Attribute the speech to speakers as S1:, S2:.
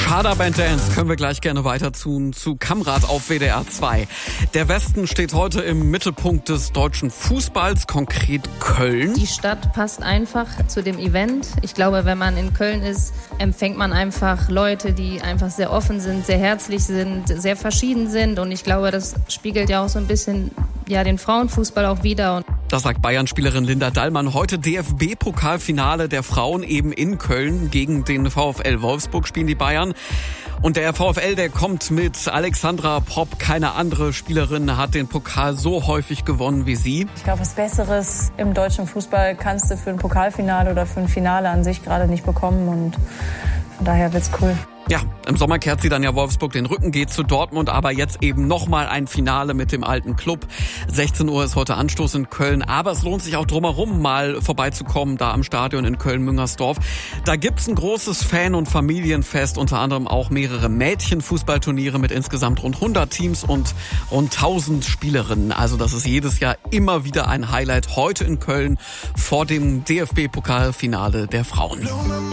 S1: Schader Band Dance können wir gleich gerne weiter zu Kamrat auf WDR 2. Der Westen steht heute im Mittelpunkt des deutschen Fußballs, konkret Köln.
S2: Die Stadt passt einfach zu dem Event. Ich glaube, wenn man in Köln ist, empfängt man einfach Leute, die einfach sehr offen sind, sehr herzlich sind, sehr verschieden sind. Und ich glaube, das spiegelt ja auch so ein bisschen den Frauenfußball auch wider.
S1: Das sagt Bayern-Spielerin Linda Dallmann. Heute DFB-Pokalfinale der Frauen eben in Köln. Gegen den VfL Wolfsburg spielen die Bayern. Und der VfL, der kommt mit Alexandra Popp. Keine andere Spielerin hat den Pokal so häufig gewonnen wie sie.
S3: Ich glaube, was Besseres im deutschen Fußball kannst du für ein Pokalfinale oder für ein Finale an sich gerade nicht bekommen. Und von daher wird's cool.
S1: Ja, im Sommer kehrt sie dann ja Wolfsburg den Rücken, geht zu Dortmund, aber jetzt eben nochmal ein Finale mit dem alten Club. 16 Uhr ist heute Anstoß in Köln, aber es lohnt sich auch drumherum mal vorbeizukommen, da am Stadion in Köln-Müngersdorf. Da gibt's ein großes Fan- und Familienfest, unter anderem auch mehrere Mädchenfußballturniere mit insgesamt rund 100 Teams und rund 1000 Spielerinnen. Also das ist jedes Jahr immer wieder ein Highlight, heute in Köln vor dem DFB-Pokalfinale der Frauen.